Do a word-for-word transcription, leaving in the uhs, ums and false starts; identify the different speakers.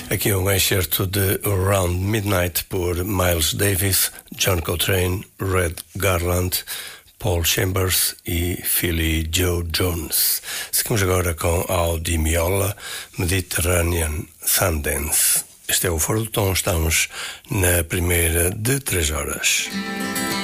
Speaker 1: Aqui um excerto de Around Midnight por Miles Davis, John Coltrane, Red Garland, Paul Chambers e Philly Joe Jones. Seguimos agora com Al Di Meola, Mediterranean Sundance. Este é o Fora do Tom, estamos na primeira de três horas.